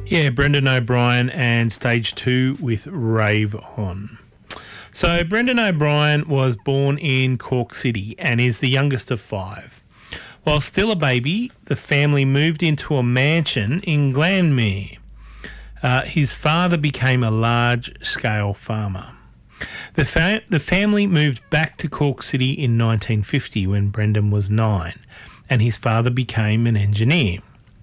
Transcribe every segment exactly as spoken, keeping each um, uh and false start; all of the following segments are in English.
Yeah, Brendan O'Brien and Stage two with Rave On. So Brendan O'Brien was born in Cork City and is the youngest of five. While still a baby, the family moved into a mansion in Glanmire. Uh, his father became a large-scale farmer. The, fa- the family moved back to Cork City in nineteen fifty when Brendan was nine, and his father became an engineer.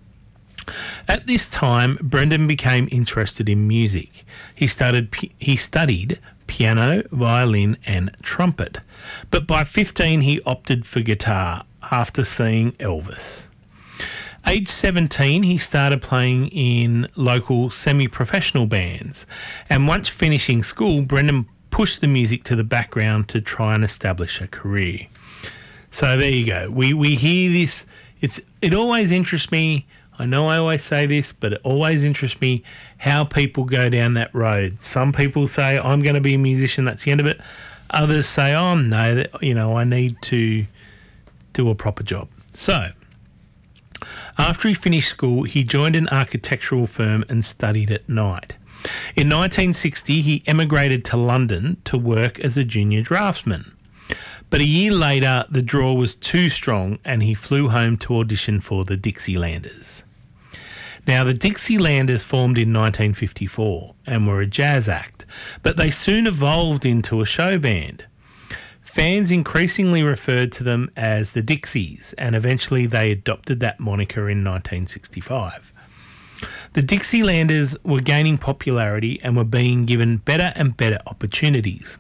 At this time, Brendan became interested in music. He started he studied piano, violin and trumpet, but by fifteen he opted for guitar after seeing Elvis. Age seventeen, he started playing in local semi-professional bands, and once finishing school, Brendan pushed the music to the background to try and establish a career. So there you go. We we hear this. It's it always interests me. I know I always say this, but it always interests me how people go down that road. Some people say, I'm going to be a musician, that's the end of it. Others say, oh, no, that, you know, I need to do a proper job. So, after he finished school, he joined an architectural firm and studied at night. In nineteen sixty, he emigrated to London to work as a junior draftsman. But a year later, the draw was too strong and he flew home to audition for the Dixielanders. Now, the Dixielanders formed in nineteen fifty-four and were a jazz act, but they soon evolved into a show band. Fans increasingly referred to them as the Dixies, and eventually they adopted that moniker in nineteen sixty-five. The Dixielanders were gaining popularity and were being given better and better opportunities.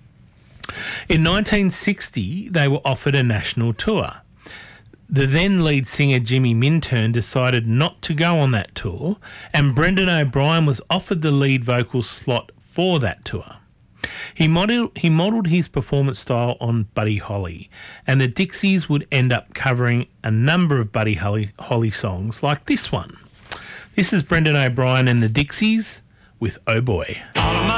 In nineteen sixty, they were offered a national tour. The then lead singer Jimmy Minturn decided not to go on that tour, and Brendan O'Brien was offered the lead vocal slot for that tour. He modelled, he modelled his performance style on Buddy Holly, and the Dixies would end up covering a number of Buddy Holly, Holly songs like this one. This is Brendan O'Brien and the Dixies with Oh Boy.